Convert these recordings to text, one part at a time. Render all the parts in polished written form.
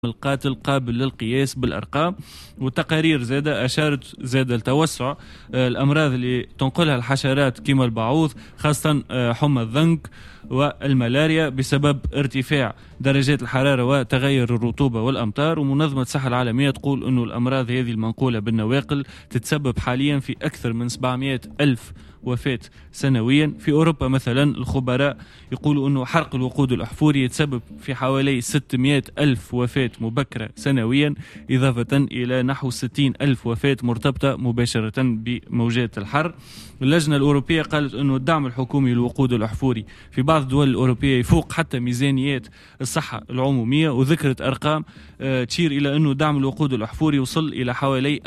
القاتل قابل للقياس بالأرقام. والتقارير زادة أشارت زادة لتوسع الأمراض اللي تنقلها الحشرات كما البعوض، خاصة حمى الضنك والملاريا، بسبب ارتفاع درجات الحرارة وتغير الرطوبة والأمطار. ومنظمة الصحة العالمية تقول أنه الأمراض هذه المنقولة بالنواقل تتسبب حاليا في أكثر من 700 ألف وفاة سنويا. في أوروبا مثلا الخبراء يقولوا أنه حرق الوقود الأحفوري يتسبب في حوالي 600 ألف وفاة مبكرة سنويا، إضافة إلى نحو 60 ألف وفاة مرتبطة مباشرة بموجات الحر. اللجنة الأوروبية قالت أنه الدعم الحكومي للوقود الأحفوري في بعض الدول الأوروبية يفوق حتى ميزانيات الصحة العمومية، وذكرت أرقام تشير إلى أنه دعم الوقود الأحفوري وصل إلى حوالي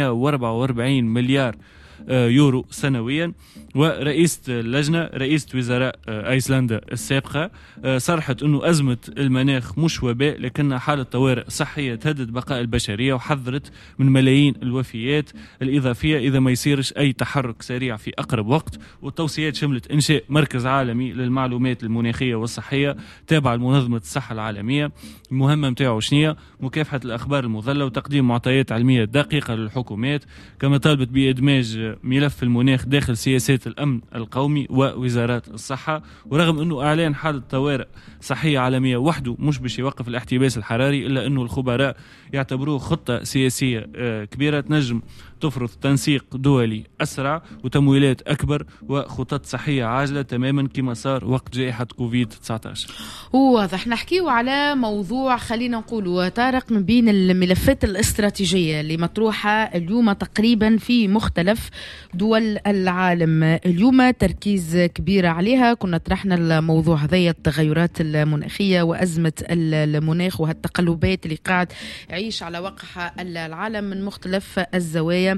444 مليار يورو سنويا. ورئيسة اللجنة رئيسة وزراء أيسلندا السابقة صرحت أنه أزمة المناخ مش وباء لكنها حالة طوارئ صحية تهدد بقاء البشرية، وحذرت من ملايين الوفيات الإضافية إذا ما يصيرش أي تحرك سريع في أقرب وقت. والتوصيات شملت إنشاء مركز عالمي للمعلومات المناخية والصحية تابع لمنظمة الصحة العالمية. المهمة متاعه شنية؟ مكافحة الأخبار المضلة وتقديم معطيات علمية دقيقة للحكومات. كما طالبت بإدماج ملف المناخ داخل سياسات الأمن القومي ووزارات الصحة. ورغم أنه إعلان حالة طوارئ صحية عالمية وحده مش باش يوقف الاحتباس الحراري، إلا أنه الخبراء يعتبروه خطة سياسية كبيرة تنجم تفرض تنسيق دولي أسرع وتمويلات أكبر وخطط صحية عاجلة تماما كما صار وقت جائحة كوفيد-19. واضح نحكيه على موضوع خلينا نقول طارق من بين الملفات الاستراتيجية اللي مطروحة اليوم تقريبا في مختلف دول العالم. اليوم تركيز كبير عليها. كنا طرحنا الموضوع هذا التغيرات المناخية وأزمة المناخ وهالتقلبات اللي قاعد يعيش على وقعها العالم من مختلف الزوايا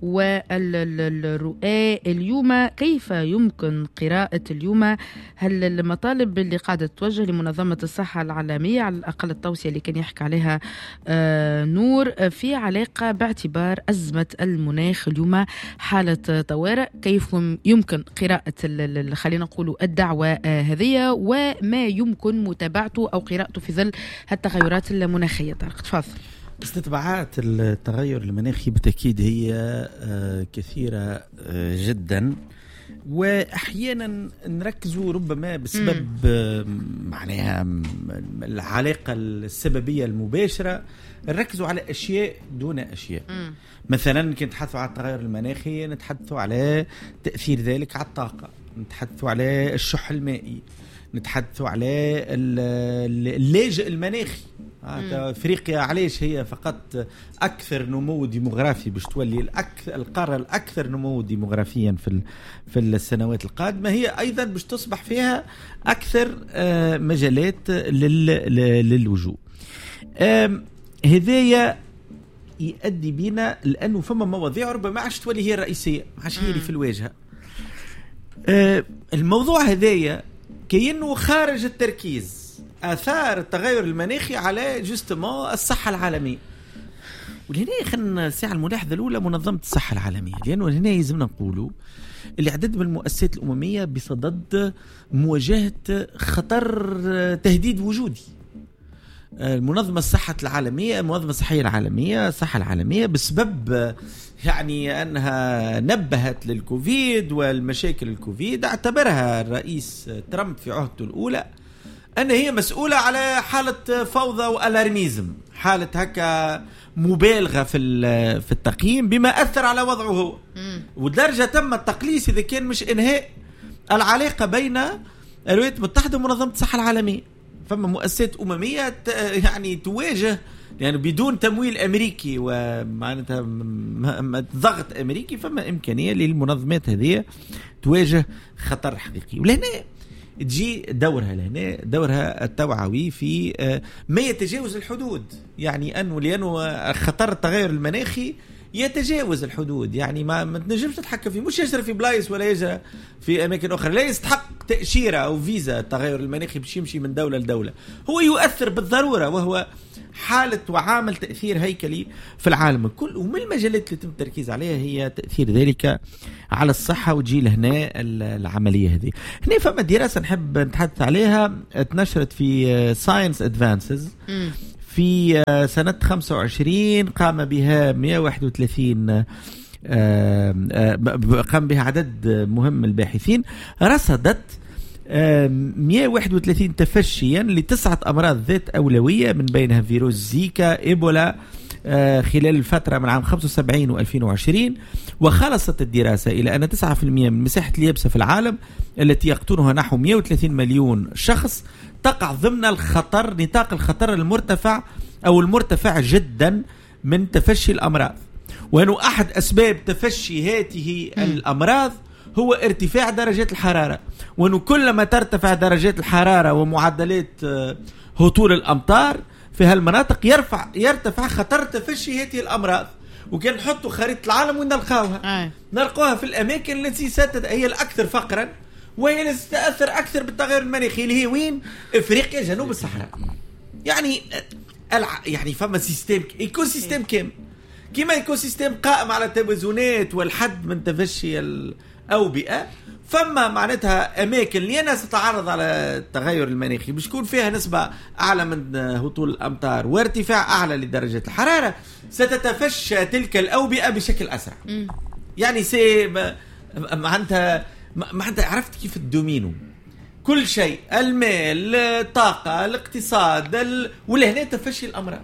والرؤى. اليوم كيف يمكن قراءة اليوم هل المطالب اللي قاعدة توجه لمنظمة الصحة العالمية، على الأقل التوصية اللي كان يحكي عليها نور، في علاقة باعتبار أزمة المناخ اليوم حالة طوارئ، كيف يمكن قراءة خلينا نقول الدعوة هذه وما يمكن متابعته أو قراءته في ظل التغيرات المناخية؟ طارق تفضل. استتباعات التغير المناخي بالتأكيد هي كثيرة جدا، وأحيانا نركزوا ربما بسبب معناها العلاقة السببية المباشرة، نركزوا على أشياء دون أشياء. مثلا كنت نتحدثوا على التغير المناخي نتحدثوا على تأثير ذلك على الطاقة، نتحدثوا على الشح المائي، نتحدثوا على اللاجئ المناخي. أفريقيا علاش هي فقط أكثر نمو ديموغرافي باش تولي القارة الأكثر نمو ديموغرافيا في السنوات القادمة، هي أيضا باش تصبح فيها أكثر مجالات للوجوء. هذايا يؤدي بنا لأنه فما مواضيع ربما عادش تولي هي الرئيسية، عادش هي اللي في الواجهة. الموضوع هذايا كأنه خارج التركيز، آثار التغير المناخي على جستما الصحة العالمية. ولهنا خلنا الساعة الملاحظة الأولى منظمة الصحة العالمية، لأنه هنا يلزمنا نقولوا اللي عدد من المؤسسات الأممية بصدد مواجهة خطر تهديد وجودي. المنظمة الصحة العالمية، المنظمة الصحية العالمية، الصحة العالمية بسبب يعني أنها نبهت للكوفيد والمشاكل الكوفيد، اعتبرها الرئيس ترامب في عهدته الأولى أن هي مسؤولة على حالة فوضى والارميزم، حالة هكا مبالغة في التقييم بما أثر على وضعه هو. ودرجة تم التقليص إذا كان مش إنهاء العلاقة بين الولايات المتحدة ومنظمة الصحة العالمية. فما مؤسسات أممية يعني تواجه يعني بدون تمويل أمريكي ومعناتها ضغط أمريكي، فما إمكانية للمنظمات هذه تواجه خطر حقيقي. ولهنا تجي دورها التوعوي في ما يتجاوز الحدود، يعني لأنه خطر التغير المناخي يتجاوز الحدود، يعني ما تنجمش تتحكم فيه، مش يجري في بلايص ولا يجري في أماكن أخرى، لا يستحق تأشيرة أو فيزا. التغير المناخي باش يمشي من دولة لدولة، هو يؤثر بالضرورة، وهو حالة وعامل تأثير هيكلي في العالم الكل. ومن المجالات اللي تم التركيز عليها هي تأثير ذلك على الصحة. وتجي لهنا العملية هذه. هنا فما دراسة نحب نتحدث عليها، اتنشرت في Science Advances في سنة 25 قام بها 131 قام بها عدد مهم من الباحثين، رصدت 131 تفشيا لتسعة أمراض ذات أولوية، من بينها فيروس زيكا، إيبولا، خلال الفترة من عام 75 و2020. وخلصت الدراسة إلى أن 9% من مساحة اليابسة في العالم التي يقطنها نحو 130 مليون شخص تقع ضمن الخطر، نطاق الخطر المرتفع أو المرتفع جدا من تفشي الأمراض. وأنه أحد أسباب تفشي هذه الأمراض هو ارتفاع درجات الحرارة، وأنه كلما ترتفع درجات الحرارة ومعدلات هطول الأمطار في هالمناطق يرتفع خطر تفشي هذه الأمراض. وكان نحطوا خريطة العالم وين نلقوها في الأماكن التي هي الأكثر فقرا وهي التي تتأثر أكثر بالتغير المناخي، اللي هي وين؟ إفريقيا، جنوب الصحراء. يعني فما سيستم إيكو سيستم كما إيكو سيستم قائم على التوازنات والحد من تفشي الأوبئة، فما معناتها أماكن اللي أنا ستتعرض على التغير المناخي باش يكون فيها نسبة أعلى من هطول الأمطار وارتفاع أعلى لدرجة الحرارة، ستتفشى تلك الأوبئة بشكل أسرع. يعني معناتها عرفت كيف الدومينو، كل شيء، المال، الطاقة، الاقتصاد، ولهنا تفشي الأمراض.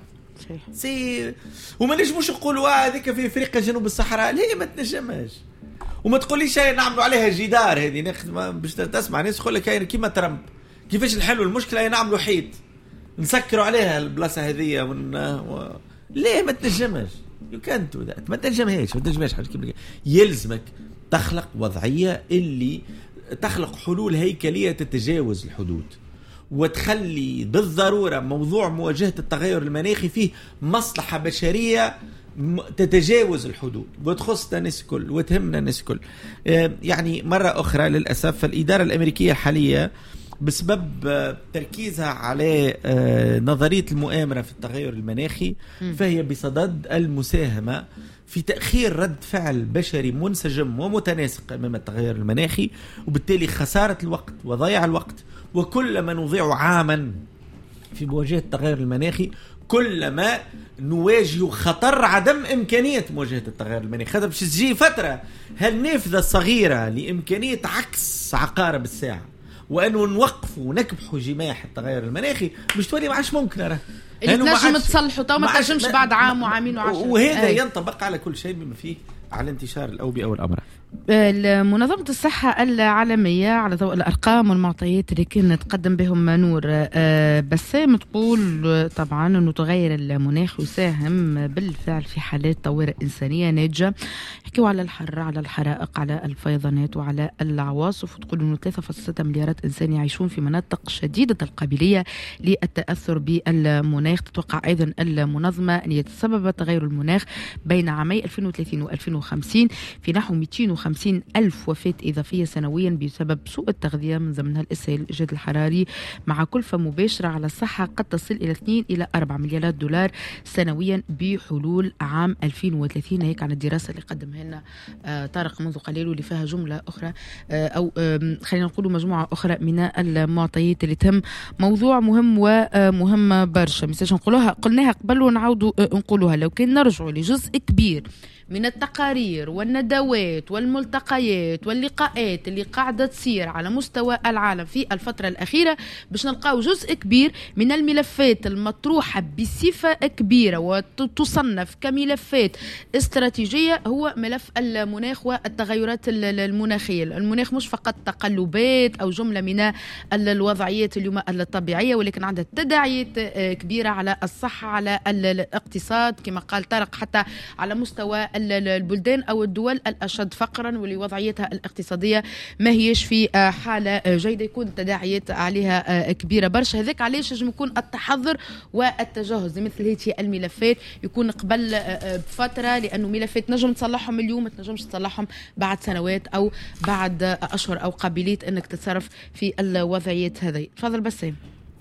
وما نجموش نقولوا هذيك في افريقيا جنوب الصحراء، ليه ما تنجمش؟ وما تقولي شيء نعملوا عليها جدار، هذه نخدم باش تسمع ناس يقول لك كيما ترامب كيفاش نحلوا المشكله، نعملوا حيط نسكروا عليها البلاصه هذه ليه ما تنجمش؟ ما تنجمش حاجه كيف يلزمك تخلق وضعيه اللي تخلق حلول هيكليه تتجاوز الحدود، وتخلي بالضرورة موضوع مواجهة التغير المناخي فيه مصلحة بشرية تتجاوز الحدود وتخص الناس الكل وتهمنا الناس الكل. يعني مرة أخرى للأسف فالإدارة الأمريكية الحالية بسبب تركيزها على نظرية المؤامرة في التغير المناخي فهي بصدد المساهمة في تأخير رد فعل بشري منسجم ومتناسق أمام التغير المناخي، وبالتالي خسارة الوقت وضياع الوقت. وكلما نضيع عاما في مواجهة التغير المناخي كلما نواجه خطر عدم إمكانية مواجهة التغير المناخي. خاطر باش تجي فترة هالنافذة الصغيرة لإمكانية عكس عقارب الساعة وأنه نوقفوا ونكبحوا جماح التغير المناخي مش تولي معاش ممكن اللي تنجم تصلحوا تو ما تنجمش بعد عام وعامين وعشرة، وهذا ينطبق على كل شيء بما فيه على انتشار الأوبئة والأمراض. منظمة الصحة العالمية على ضوء الأرقام والمعطيات اللي كنا نتقدم بهم نور بسام تقول طبعا أنه تغير المناخ يساهم بالفعل في حالات طوارئ إنسانية ناجة، يحكيوا على الحر، على الحرائق، على الفيضانات وعلى العواصف، وتقول أنه 3.6 مليارات إنسان يعيشون في مناطق شديدة القابلية للتأثر بالمناخ. تتوقع أيضا المنظمة أن يتسبب تغير المناخ بين عامي 2030 و2050 في نحو 250 ألف وفاة إضافية سنويا بسبب سوء التغذية، من ضمنها الإسهال، الإجهاد الحراري، مع كلفة مباشرة على الصحة قد تصل إلى 2 إلى 4 مليارات دولار سنويا بحلول عام 2030. هيك عن الدراسة اللي قدمها لنا طارق منذ قليل، واللي فيها جملة أخرى أو خلينا نقول مجموعة أخرى من المعطيات اللي تهم موضوع مهم ومهم برشا. مثل قلناها قبل ونعاودوا نقولوها، لو كان نرجعوا لجزء كبير من التقارير والندوات والملتقيات واللقاءات اللي قاعدة تصير على مستوى العالم في الفترة الأخيرة باش نلقاو جزء كبير من الملفات المطروحة بصفة كبيرة وتصنف كملفات استراتيجية هو ملف المناخ والتغيرات المناخية. المناخ مش فقط تقلبات أو جملة من الوضعيات اليوم الطبيعية، ولكن عندها تداعيات كبيرة على الصحة، على الاقتصاد كما قال طارق، حتى على مستوى البلدان أو الدول الأشد فقرا واللي وضعيتها الاقتصادية ما هيش في حالة جيدة، يكون التداعيات عليها كبيرة برشا. هذاك علاش يجب يكون التحضر والتجهز لمثل هذه الملفات يكون قبل بفترة، لأنه ملفات نجم تصلحهم اليوم، ما تنجمش تصلحهم بعد سنوات أو بعد أشهر أو قابلية أنك تتصرف في الوضعيات هذه. تفضل بسام.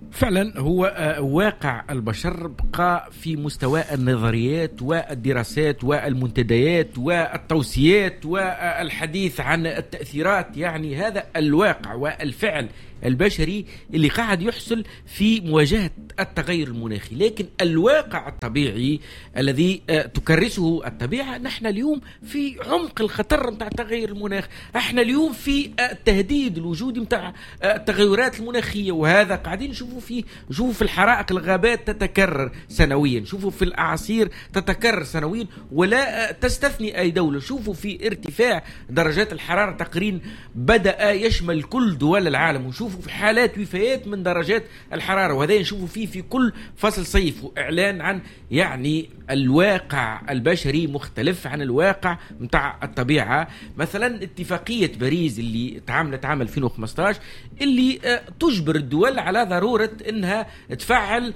فعلا هو واقع البشر بقى في مستوى النظريات والدراسات والمنتديات والتوصيات والحديث عن التأثيرات. يعني هذا الواقع والفعل البشري اللي قاعد يحصل في مواجهة التغير المناخي. لكن الواقع الطبيعي الذي تكرسه الطبيعة، نحن اليوم في عمق الخطر متاع تغير المناخ، احنا اليوم في التهديد الوجودي متاع التغيرات المناخية، وهذا قاعدين نشوفوا فيه. نشوفوا في الحرائق الغابات تتكرر سنويا، نشوفوا في الأعاصير تتكرر سنويا ولا تستثني أي دولة. شوفوا في ارتفاع درجات الحرارة تقريبا بدأ يشمل كل دول العالم، ونشوفوا في حالات وفيات من درجات الحرارة، وهذا نشوفوا فيه في كل فصل صيف. وإعلان عن يعني الواقع البشري مختلف عن الواقع متاع الطبيعة. مثلا اتفاقية باريس اللي تعاملت عام 2015 اللي تجبر الدول على ضرورة انها تفعل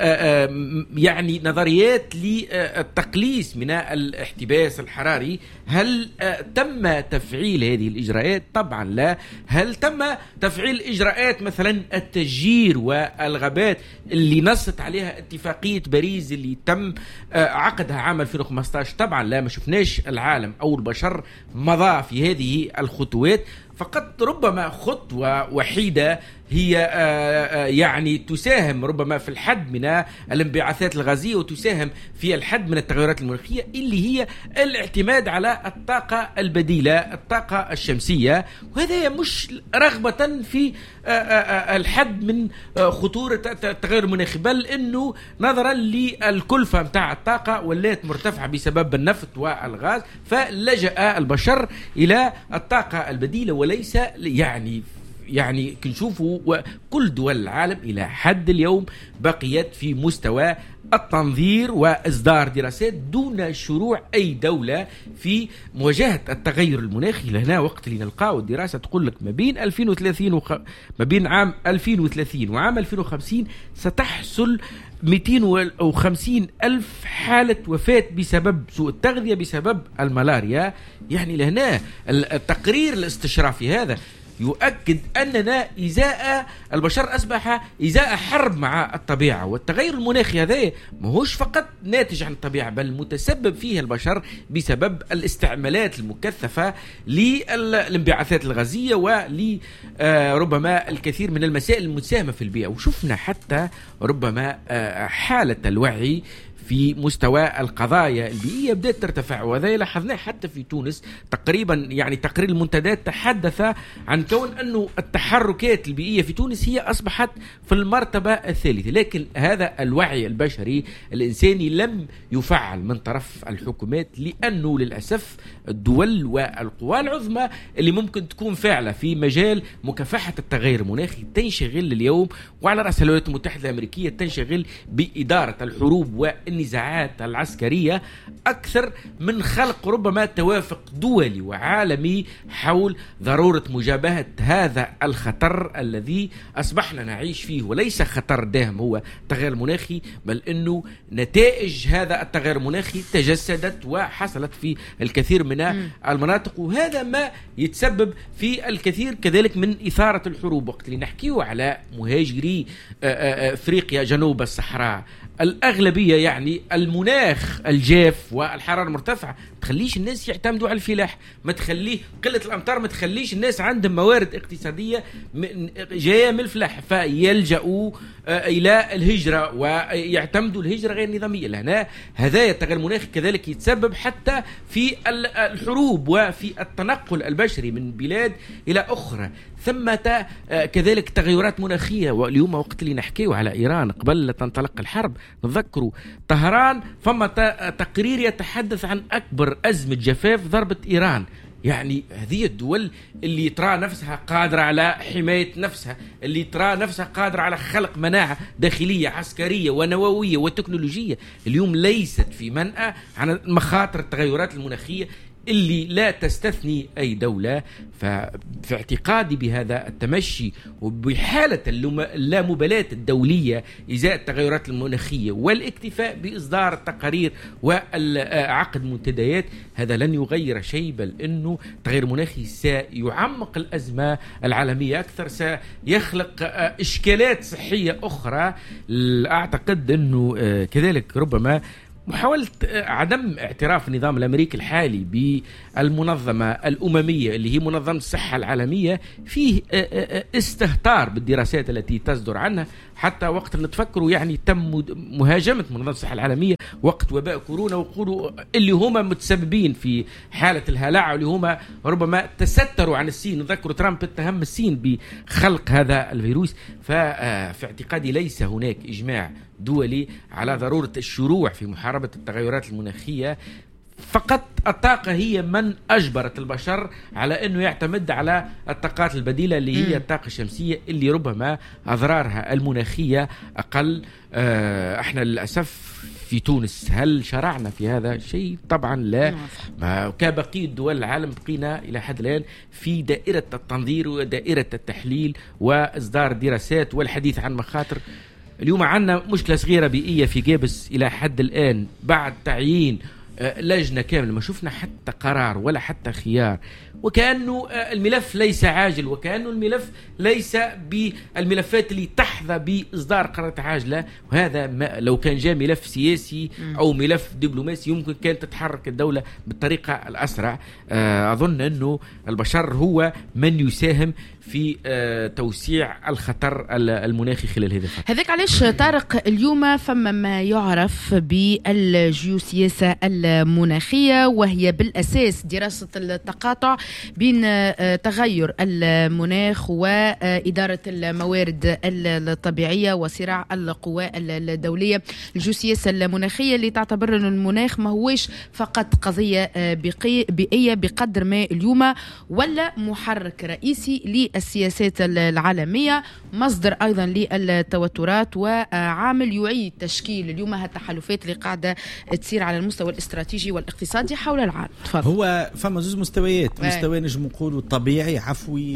يعني نظريات للتقليص من الاحتباس الحراري. هل تم تفعيل هذه الإجراءات؟ طبعا لا. هل تم تفعيل إجراءات مثلا التشجير والغابات اللي نصت عليها اتفاقية باريس اللي تم عقدها عام 2015؟ طبعا لا. ما شفناش العالم أو البشر مضى في هذه الخطوات، فقط ربما خطوة وحيدة هي يعني تساهم ربما في الحد من الانبعاثات الغازية وتساهم في الحد من التغيرات المناخية، اللي هي الاعتماد على الطاقة البديلة، الطاقة الشمسية. وهذا مش رغبة في الحد من خطورة التغير المناخي، بل انه نظرا للكلفة متاع الطاقة ولات مرتفعة بسبب النفط والغاز، فلجأ البشر إلى الطاقة البديلة. وليس يعني كنشوفوا كل دول العالم إلى حد اليوم بقيت في مستوى التنظير وإصدار دراسات دون شروع أي دولة في مواجهة التغير المناخي. لهنا وقت اللي نلقاو الدراسة تقول لك ما بين 2030 ما بين عام 2030 وعام 2050 ستحصل 250 ألف حالة وفاة بسبب سوء التغذية، بسبب الملاريا. يعني لهنا التقرير الاستشرافي هذا يؤكد أننا إزاء البشر أصبح إزاء حرب مع الطبيعة. والتغير المناخي هذا ماهوش فقط ناتج عن الطبيعة، بل متسبب فيه البشر بسبب الاستعمالات المكثفة للانبعاثات الغازية ولربما الكثير من المسائل المساهمة في البيئة. وشفنا حتى ربما حالة الوعي في مستوى القضايا البيئية بدأت ترتفع، وهذا لاحظناه حتى في تونس. تقريبا يعني تقرير المنتديات تحدث عن كون أنه التحركات البيئية في تونس هي أصبحت في المرتبة الثالثة. لكن هذا الوعي البشري الإنساني لم يفعل من طرف الحكومات، لأنه للأسف الدول والقوى العظمى اللي ممكن تكون فاعلة في مجال مكافحة التغير المناخي تنشغل اليوم، وعلى رأس الولايات المتحدة الأمريكية تنشغل بإدارة الحروب والنزاعات العسكرية أكثر من خلق ربما توافق دولي وعالمي حول ضرورة مجابهة هذا الخطر الذي أصبحنا نعيش فيه. وليس خطر داهم هو التغير المناخي، بل أنه نتائج هذا التغير المناخي تجسدت وحصلت في الكثير من المناطق، وهذا ما يتسبب في الكثير كذلك من إثارة الحروب. وقت اللي نحكيه على مهاجري أفريقيا جنوب الصحراء، الأغلبية يعني المناخ الجاف والحرارة المرتفعة تخليش الناس يعتمدوا على الفلاح، ما تخليه قلة الأمطار ما تخليش الناس عندهم موارد اقتصادية جاية من الفلاح، فيلجأوا إلى الهجرة ويعتمدوا الهجرة غير نظامية. لهنا هذا التغير المناخي كذلك يتسبب حتى في الحروب وفي التنقل البشري من بلاد إلى أخرى. ثم كذلك تغيرات مناخية. واليوم وقت اللي نحكيه على إيران قبل تنطلق الحرب، نذكروا طهران فما تقرير يتحدث عن أكبر أزمة جفاف ضربت إيران. يعني هذه الدول اللي ترى نفسها قادرة على حماية نفسها، اللي ترى نفسها قادرة على خلق مناعة داخلية عسكرية ونووية وتكنولوجية، اليوم ليست في منأى عن مخاطر التغيرات المناخية اللي لا تستثني أي دولة. ففي اعتقادي بهذا التمشي وبحالة اللامبالاة الدولية إزاء التغيرات المناخية والاكتفاء بإصدار التقارير وعقد منتديات، هذا لن يغير شيء، بل أنه التغير المناخي سيعمق الأزمة العالمية أكثر، سيخلق إشكالات صحية أخرى. أعتقد أنه كذلك ربما محاولة عدم اعتراف النظام الأمريكي الحالي بالمنظمة الأممية اللي هي منظمة الصحة العالمية فيه استهتار بالدراسات التي تصدر عنها. حتى وقت نتفكروا يعني تم مهاجمة منظمة الصحة العالمية وقت وباء كورونا، ويقولوا اللي هما متسببين في حالة الهلع واللي هما ربما تستروا عن الصين. نذكر ترامب اتهم الصين بخلق هذا الفيروس. ففي اعتقادي ليس هناك إجماع دولي على ضرورة الشروع في محاربة التغيرات المناخية. فقط الطاقة هي من أجبرت البشر على أنه يعتمد على الطاقات البديلة اللي هي الطاقة الشمسية اللي ربما أضرارها المناخية أقل. احنا للأسف في تونس هل شرعنا في هذا شيء؟ طبعا لا. كبقية دول العالم بقينا إلى حد الآن في دائرة التنظير ودائرة التحليل وإصدار دراسات والحديث عن مخاطر. اليوم عندنا مشكلة صغيرة بيئية في جابس إلى حد الآن بعد تعيين لجنة كاملة، ما شفنا حتى قرار ولا حتى خيار، وكأنه الملف ليس عاجل، وكأنه الملف ليس بالملفات اللي تحظى بإصدار قرارات عاجلة. وهذا لو كان جاء ملف سياسي أو ملف دبلوماسي يمكن كانت تتحرك الدولة بالطريقة الأسرع. أظن أنه البشر هو من يساهم في توسيع الخطر المناخي خلال هذا الفترة. هذاك علاش طارق اليوم فما ما يعرف بالجيوسياسة المناخية، وهي بالأساس دراسة التقاطع بين تغير المناخ وإدارة الموارد الطبيعية وصراع القوى الدولية. الجيوسياسة المناخية اللي تعتبر أن المناخ ما هوش فقط قضية بيئية بقدر ما اليوم ولا محرك رئيسي للسياسات العالمية، مصدر أيضا للتوترات وعامل يعيد تشكيل اليوم هالتحالفات اللي قاعدة تصير على المستوى الاستراتيجي والاقتصادي حول العالم. تفضل. هو فما زوج مستويات، مستوى نجم نقولوا طبيعي عفوي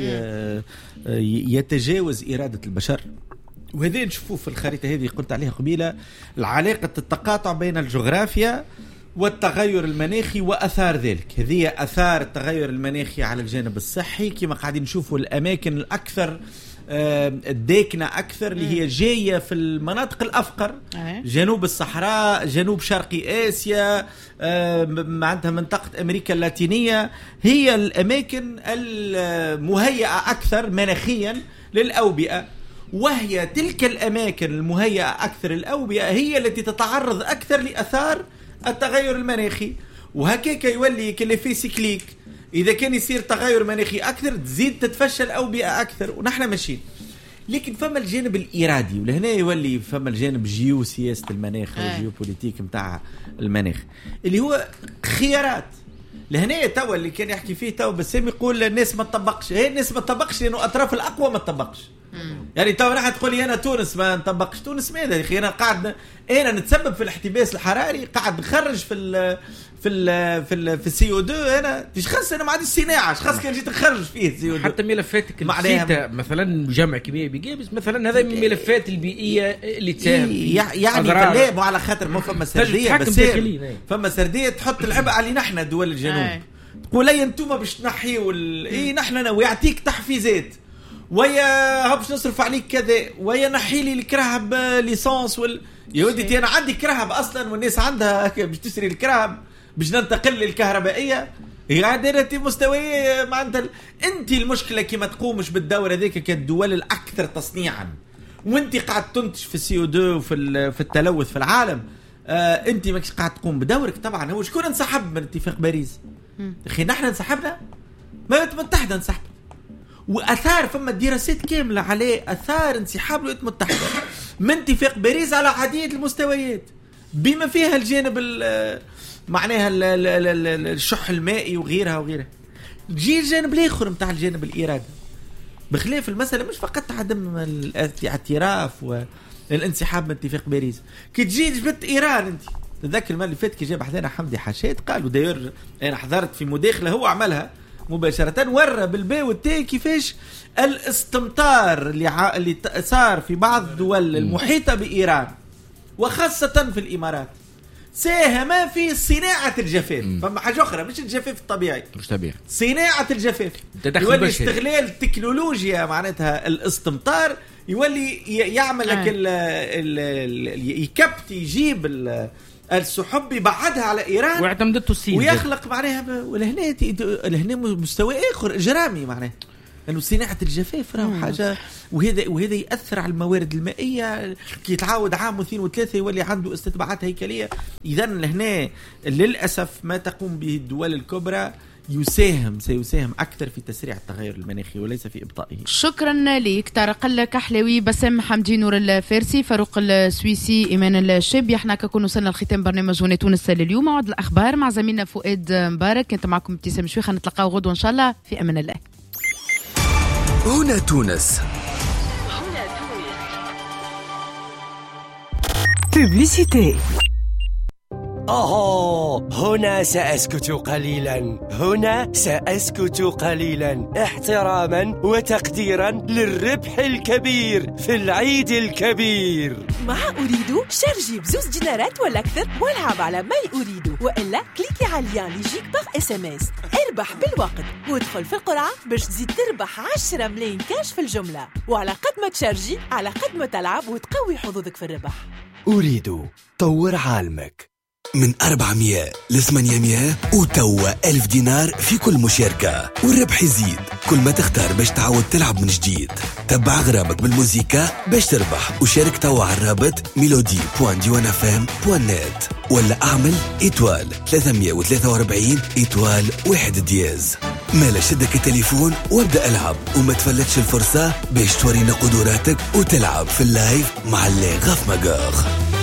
يتجاوز إرادة البشر، وهذا نشوفوه في الخريطة هذه قلت عليها قبيلة، العلاقة التقاطع بين الجغرافيا والتغير المناخي وأثار ذلك. هذه أثار التغير المناخي على الجانب الصحي كما قاعدين نشوفوا الأماكن الأكثر الداكنة أكثر اللي هي جاية في المناطق الأفقر، جنوب الصحراء، جنوب شرقي آسيا، معناتها منطقة أمريكا اللاتينية، هي الأماكن المهيئة أكثر مناخيا للأوبئة. وهي تلك الأماكن المهيئة أكثر للأوبئة هي التي تتعرض أكثر لأثار التغير المناخي. وهكاك يولي كليفي سيكليك، إذا كان يصير تغير مناخي أكثر تزيد تتفشى الأوبئة أكثر، ونحن ماشيين. لكن فما الجانب الإرادي، ولهنا يولي فما الجانب جيوسياسة المناخ والجيوبوليتيك متاع المناخ اللي هو خيارات. لهنا توا اللي كان يحكي فيه توا بسام يقول الناس ما تطبقش، هي الناس ما تطبقش لأنه أطراف الأقوى ما تطبقش. يعني توا نحن تقول لي أنا تونس ما نطبقش، تونس ماذا يا أخي؟ أنا قاعد أنا نتسبب في الاحتباس الحراري، قاعد نخرج في السي او 2. انا مش خاص، انا ما عنديش صناعه، خاص كان جيت نخرج فيه السي او 2. حتى ملفاتك البسيطه مثلا جمع كيميائي بجابس مثلا، هذا من الملفات البيئيه اللي تساهم يعني لا على خاطر ما فما سرديه، بس فما سرديه تحط العبء على نحن دول الجنوب. تقول لي انتم باش تنحيوا نحن ويعطيك تحفيزات ويا باش نصرف عليك كذا ويا نحي لي الكرهب ليسانس يا ودي انا عندي كرهب اصلا والناس عندها باش تشتري الكرهب باش ننتقل للكهربائيه. يعني مستوى معناتها انت المشكله كي ما تقومش بالدور هذاك كالدول الاكثر تصنيعا، وانت قاعد تنتج في السي او 2 وفي التلوث في العالم. انت ماكش قاعد تقوم بدورك. طبعا هو شكون انسحب من اتفاق باريس؟ اخي نحن انسحبنا، ما المتحده انسحب، واثار فما دراسات كامله على اثار انسحاب الولايات المتحده من اتفاق باريس على عديد المستويات بما فيها الجانب معناها الشح المائي وغيرها. جي الجانب الاخر نتاع الجانب الارادي، بخلاف المساله مش فقط عدم الاعتراف والانسحاب من اتفاق باريس. كي تجي جبت ايران انت تذكر المره اللي فاتت كي جاب حدانا حمدي حشاد قالوا داير انا حضرت في مداخله هو عملها مباشره ورى بالباء والتاء كيفاش الاستمطار اللي صار في بعض الدول المحيطه بايران وخاصه في الامارات ساهم في صناعه الجفاف. فما حاجه اخرى مش الجفاف الطبيعي، مش طبيعي، صناعه الجفاف يولي استغلال التكنولوجيا معناتها الاستمطار يولي يعمل لك يكبت يجيب السحب يبعدها على ايران واعتمدته الصين ويخلق معناها لهنا مستوى اخر اجرامي معناها لانه صناعه الجفاف راه حاجه وهذا ياثر على الموارد المائيه كي يتعاود عام واثنين وثلاثه يولي عنده استتباعات هيكليه. اذا لهنا للاسف ما تقوم به الدول الكبرى سيساهم أكثر في تسريع التغير المناخي وليس في إبطائه. شكرا لك طارق الكحلاوي، بسام حمدي، نور الفارسي، فاروق السويسي، إيمان الشابي. احنا كنكون وصلنا لختام برنامج هنا تونس لليوم. موعد الأخبار مع زميلنا فؤاد مبارك، كنت معكم ابتسام شويخة، نتلقاو غدوة إن شاء الله في أمان الله. هنا تونس. بوبليسيتي. هنا سأسكت قليلا احتراما وتقديرا للربح الكبير في العيد الكبير. مع أريدو شارجي بزوز دينارات ولا أكثر والعب على ماي أريدو، وإلا كليكي على اللين اللي يجيك باغ SMS. اربح بالوقت وادخل في القرعة باش تزيد تربح 10 ملايين كاش في الجملة، وعلى قد ما تشارجي على قد ما تلعب وتقوي حظوظك في الربح. أريدو طور عالمك. من 400 ل 800 وتوا 1000 دينار في كل مشاركة، والربح يزيد كل ما تختار باش تعود تلعب من جديد. تبع غرامك بالموسيقى باش تربح، وشارك توا على الرابط melody.diwanafm.net ولا اعمل إيتوال 343 إيتوال 1 دياز. مالا شدك التليفون وابدأ العب وما تفلتش الفرصة باش تورينا قدراتك وتلعب في اللايف مع اللي غاف مقاغ.